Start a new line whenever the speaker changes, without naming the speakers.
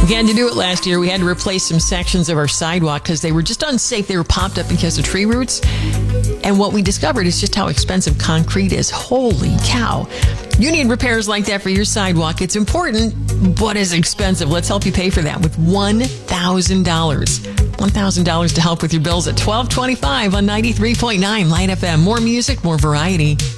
We had to do it last year. We had to replace some sections of our sidewalk because they were just unsafe. They were popped up because of tree roots. And what we discovered is just how expensive concrete is. Holy cow. You need repairs like that for your sidewalk. It's important, but it's expensive. Let's help you pay for that with $1,000. $1,000 to help with your bills at $12.25 on 93.9 Light FM. More music, more variety.